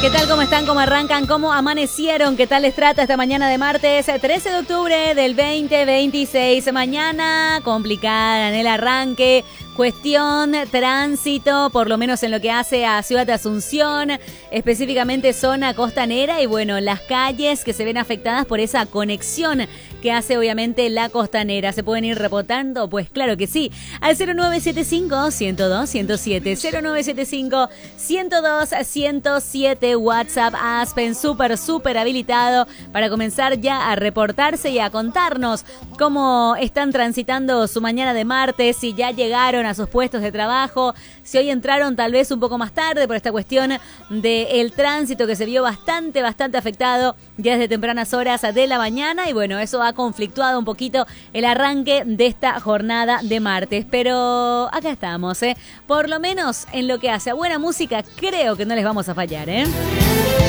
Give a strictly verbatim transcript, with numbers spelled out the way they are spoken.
¿Qué tal? ¿Cómo están? ¿Cómo arrancan? ¿Cómo amanecieron? ¿Qué tal les trata esta mañana de martes trece de octubre del veinte veintiséis? Mañana complicada en el arranque. Cuestión tránsito, por lo menos en lo que hace a Ciudad de Asunción, específicamente zona costanera y bueno, las calles que se ven afectadas por esa conexión que hace obviamente la costanera. ¿Se pueden ir reportando? Pues claro que sí. Al cero nueve siete cinco, uno cero dos, uno cero siete, cero nueve siete cinco, uno cero dos, uno cero siete, WhatsApp Aspen, súper, súper habilitado para comenzar ya a reportarse y a contarnos cómo están transitando su mañana de martes, si ya llegaron a sus puestos de trabajo, si hoy entraron tal vez un poco más tarde por esta cuestión del tránsito que se vio bastante, bastante afectado ya desde tempranas horas de la mañana y bueno, eso ha conflictuado un poquito el arranque de esta jornada de martes, pero acá estamos, ¿eh? Por lo menos en lo que hace a buena música creo que no les vamos a fallar, ¿eh?